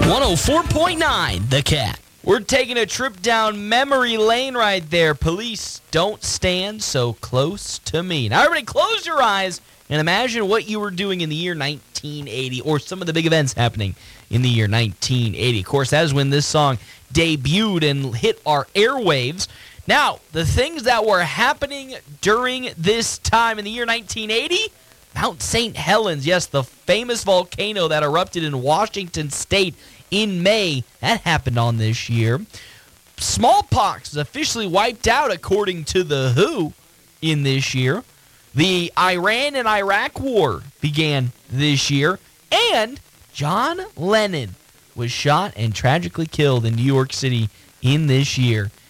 104.9 The Cat. We're taking a trip down memory lane right there. Police don't stand so close to me. Now, everybody close your eyes and imagine what you were doing in the year 1980 or some of the big events happening in the year 1980. Of course, that is when this song debuted and hit our airwaves. Now, the things that were happening during this time in the year 1980, Mount St. Helens, yes, the famous volcano that erupted in Washington State in May, that happened on this year. Smallpox is officially wiped out, according to the WHO, in this year. The Iran and Iraq war began this year. And John Lennon was shot and tragically killed in New York City in this year.